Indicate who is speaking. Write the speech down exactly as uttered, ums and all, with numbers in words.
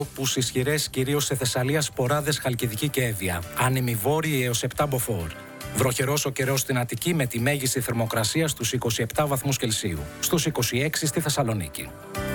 Speaker 1: Που ισχυρές κυρίως σε Θεσσαλία, Σποράδες, Χαλκιδική και Εύβοια. Άνεμοι βόρειοι έως επτά μποφόρ. Βροχερός ο καιρός στην Αττική με τη μέγιστη θερμοκρασία στους είκοσι επτά βαθμούς Κελσίου. Στους είκοσι έξι στη Θεσσαλονίκη.